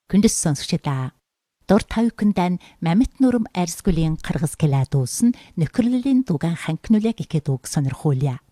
Күндэс сонсогчдаа. Дор тавикундан мамит нурам арсгүлийн қаргыз келаад uuсан нөхөрлөлийн дугаан ханкнуляг ихэд үг сонирхуулъя.